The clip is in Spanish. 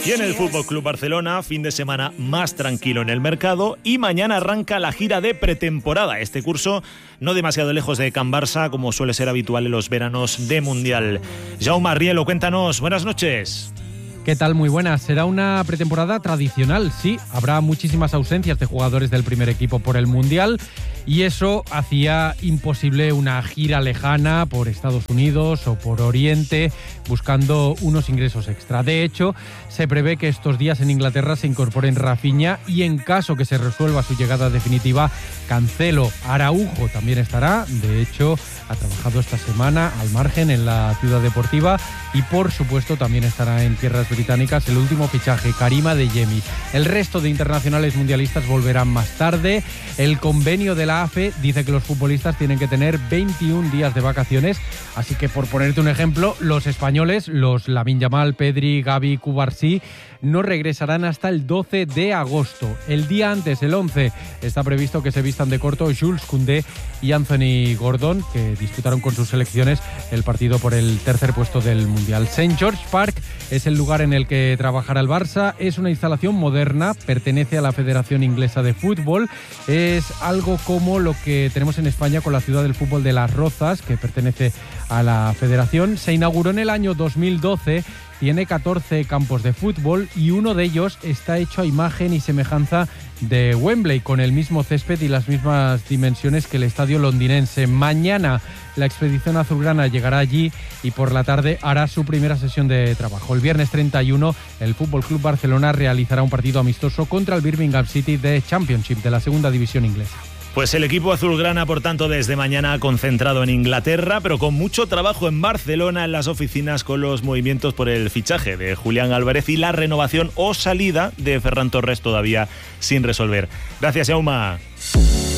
Y en el Fútbol Club Barcelona, fin de semana más tranquilo en el mercado y mañana arranca la gira de pretemporada. Este curso no demasiado lejos de Can Barça, como suele ser habitual en los veranos de Mundial. Jaume Arrielo, cuéntanos, buenas noches. ¿Qué tal? Muy buenas. Será una pretemporada tradicional, sí. Habrá muchísimas ausencias de jugadores del primer equipo por el Mundial y eso hacía imposible una gira lejana por Estados Unidos o por Oriente buscando unos ingresos extra. De hecho, se prevé que estos días en Inglaterra se incorporen Rafinha y en caso que se resuelva su llegada definitiva, Cancelo. Araujo también estará. De hecho, ha trabajado esta semana al margen en la Ciudad Deportiva y por supuesto también estará en tierras británicas el último fichaje, Karim Adeyemi. El resto de internacionales mundialistas volverán más tarde. El convenio de la AFE dice que los futbolistas tienen que tener 21 días de vacaciones, así que por ponerte un ejemplo, los españoles, los Lamine Yamal, Pedri, Gavi, Cubarsí, no regresarán hasta el 12 de agosto. El día antes, el 11, está previsto que se vistan de corto Jules Koundé y Anthony Gordon, que disputaron con sus selecciones el partido por el tercer puesto del Mundial. St. George Park es el lugar en el que trabajará el Barça. Es una instalación moderna, pertenece a la Federación Inglesa de Fútbol. Es algo como lo que tenemos en España con la Ciudad del Fútbol de Las Rozas, que pertenece a la Federación. Se inauguró en el año 2012. Tiene 14 campos de fútbol y uno de ellos está hecho a imagen y semejanza de Wembley, con el mismo césped y las mismas dimensiones que el estadio londinense. Mañana la expedición azulgrana llegará allí y por la tarde hará su primera sesión de trabajo. El viernes 31 el FC Barcelona realizará un partido amistoso contra el Birmingham City de Championship, de la segunda división inglesa. Pues el equipo azulgrana, por tanto, desde mañana concentrado en Inglaterra, pero con mucho trabajo en Barcelona, en las oficinas, con los movimientos por el fichaje de Julián Álvarez y la renovación o salida de Ferran Torres todavía sin resolver. Gracias, Jaume.